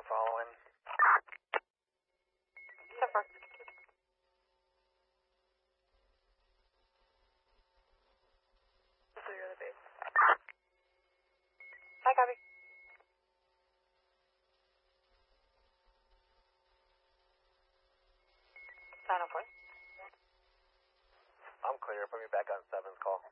following. Super. So you're the base. Hi, copy. Sign up, I'm clear. Put me back on 7's call.